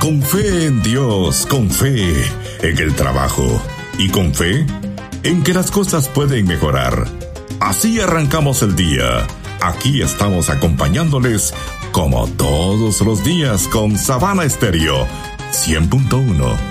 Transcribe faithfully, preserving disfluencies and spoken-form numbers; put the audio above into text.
Con fe en Dios, con fe en el trabajo y con fe en que las cosas pueden mejorar. Así arrancamos el día. Aquí estamos acompañándoles como todos los días con Savana Estéreo cien punto uno.